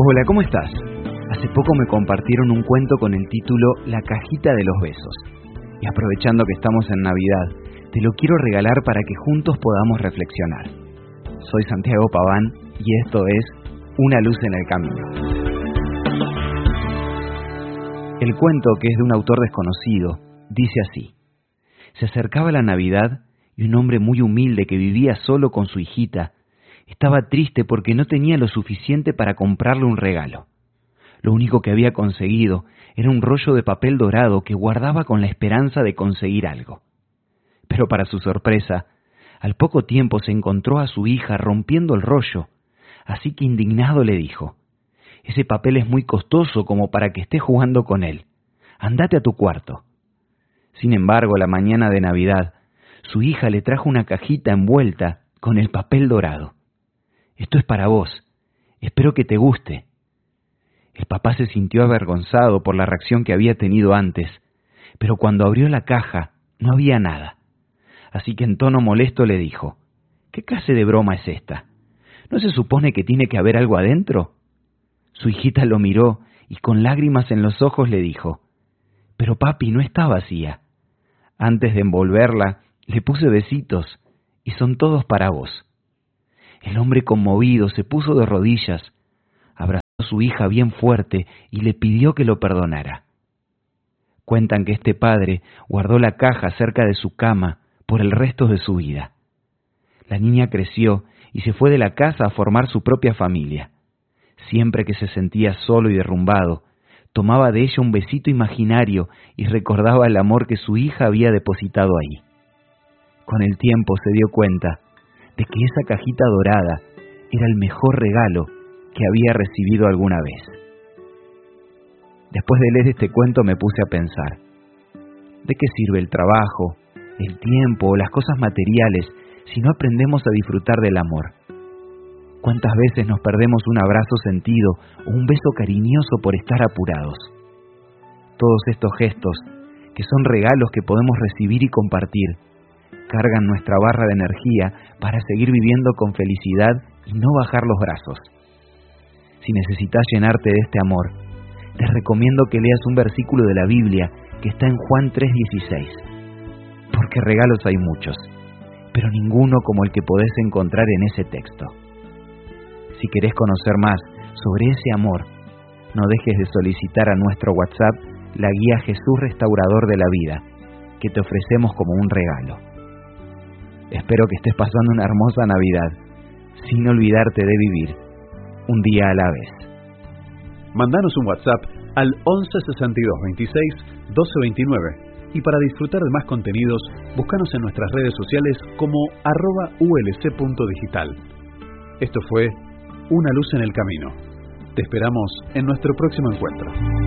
Hola, ¿cómo estás? Hace poco me compartieron un cuento con el título La cajita de los besos. Y aprovechando que estamos en Navidad, te lo quiero regalar para que juntos podamos reflexionar. Soy Santiago Paván y esto es Una luz en el camino. El cuento, que es de un autor desconocido, dice así: se acercaba la Navidad y un hombre muy humilde que vivía solo con su hijita estaba triste porque no tenía lo suficiente para comprarle un regalo. Lo único que había conseguido era un rollo de papel dorado que guardaba con la esperanza de conseguir algo. Pero para su sorpresa, al poco tiempo se encontró a su hija rompiendo el rollo, así que indignado le dijo: «Ese papel es muy costoso como para que estés jugando con él. Andate a tu cuarto». Sin embargo, la mañana de Navidad, su hija le trajo una cajita envuelta con el papel dorado. «Esto es para vos. Espero que te guste». El papá se sintió avergonzado por la reacción que había tenido antes, pero cuando abrió la caja no había nada. Así que en tono molesto le dijo: «¿Qué clase de broma es esta? ¿No se supone que tiene que haber algo adentro?» Su hijita lo miró y con lágrimas en los ojos le dijo: «Pero papi, no está vacía. Antes de envolverla, le puse besitos y son todos para vos». El hombre, conmovido, se puso de rodillas, abrazó a su hija bien fuerte y le pidió que lo perdonara. Cuentan que este padre guardó la caja cerca de su cama por el resto de su vida. La niña creció y se fue de la casa a formar su propia familia. Siempre que se sentía solo y derrumbado, tomaba de ella un besito imaginario y recordaba el amor que su hija había depositado ahí. Con el tiempo se dio cuenta de que esa cajita dorada era el mejor regalo que había recibido alguna vez. Después de leer este cuento me puse a pensar: ¿de qué sirve el trabajo, el tiempo o las cosas materiales si no aprendemos a disfrutar del amor? ¿Cuántas veces nos perdemos un abrazo sentido o un beso cariñoso por estar apurados? Todos estos gestos, que son regalos que podemos recibir y compartir, cargan nuestra barra de energía para seguir viviendo con felicidad y no bajar los brazos. Si necesitas llenarte de este amor, te recomiendo que leas un versículo de la Biblia que está en Juan 3:16. Porque regalos hay muchos, pero ninguno como el que podés encontrar en ese texto. Si querés conocer más sobre ese amor, no dejes de solicitar a nuestro WhatsApp la guía Jesús Restaurador de la Vida, que te ofrecemos como un regalo. Espero que estés pasando una hermosa Navidad, sin olvidarte de vivir un día a la vez. Mandanos un WhatsApp al 11 62 26 12 29 y para disfrutar de más contenidos, búscanos en nuestras redes sociales como @ulc.digital. Esto fue Una luz en el camino. Te esperamos en nuestro próximo encuentro.